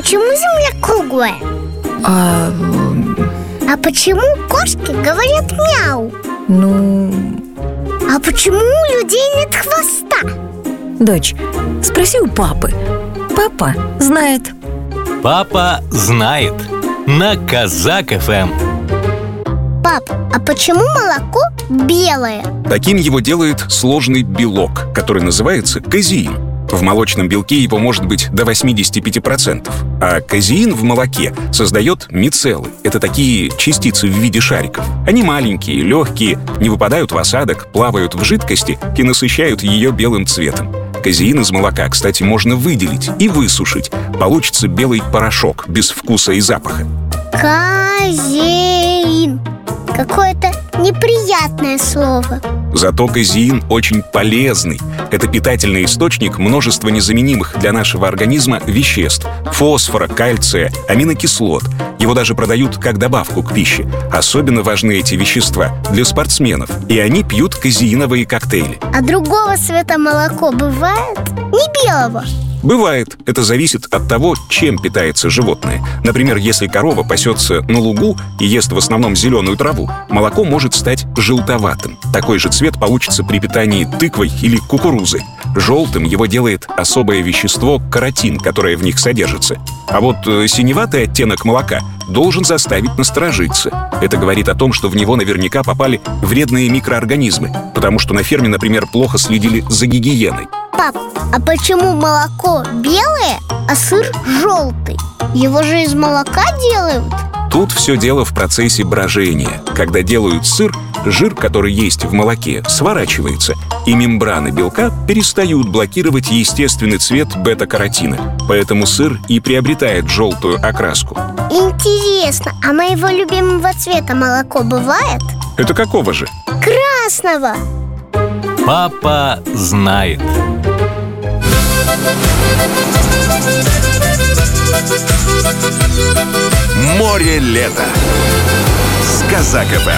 почему Земля круглая? А почему кошки говорят мяу? А почему у людей нет хвоста? Дочь, спроси у папы. Папа знает. Папа знает. На Казак ФМ. Пап, а почему молоко белое? Таким его делает сложный белок, который называется казеин. В молочном белке его может быть до 85%. А казеин в молоке создает мицеллы. Это такие частицы в виде шариков. Они маленькие, легкие, не выпадают в осадок, плавают в жидкости и насыщают ее белым цветом. Казеин из молока, кстати, можно выделить и высушить. Получится белый порошок, без вкуса и запаха. Казеин. Какое-то неприятное слово. Зато казеин очень полезный. Это питательный источник множества незаменимых для нашего организма веществ: фосфора, кальция, аминокислот. Его даже продают как добавку к пище. Особенно важны эти вещества для спортсменов. И они пьют казеиновые коктейли. А другого цвета молоко бывает? Не белого? Бывает. Это зависит от того, чем питается животное. Например, если корова пасется на лугу и ест в основном зеленую траву, молоко может стать желтоватым. Такой же цвет получится при питании тыквой или кукурузой. Желтым его делает особое вещество каротин, которое в них содержится. А вот синеватый оттенок молока должен заставить насторожиться. Это говорит о том, что в него наверняка попали вредные микроорганизмы, потому что на ферме, например, плохо следили за гигиеной. Пап, а почему молоко белое, а сыр желтый? Его же из молока делают? Тут все дело в процессе брожения. Когда делают сыр, жир, который есть в молоке, сворачивается, и мембраны белка перестают блокировать естественный цвет бета-каротина. Поэтому сыр и приобретает желтую окраску. Интересно, а моего любимого цвета молоко бывает? Это какого же? Красного. Папа знает. Море лета с Казак ФМ.